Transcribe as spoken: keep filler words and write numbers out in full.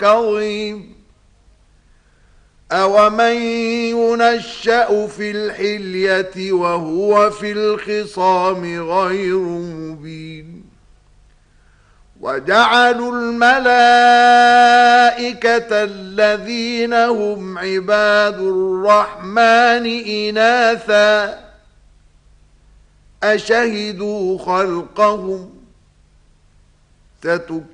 كظيم أومن ينشأ في الحلية وهو في الخصام غير مبين وجعلوا الملائكة الذين هم عباد الرحمن إناثا أشهدوا خلقهم ستكتب